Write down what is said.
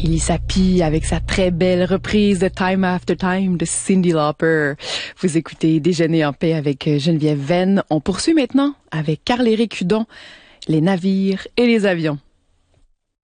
Marie-Lise Sapi avec sa très belle reprise de Time After Time de Cyndi Lauper. Vous écoutez Déjeuner en paix avec Geneviève Venn. On poursuit maintenant avec Carl-Éric Hudon, les navires et les avions.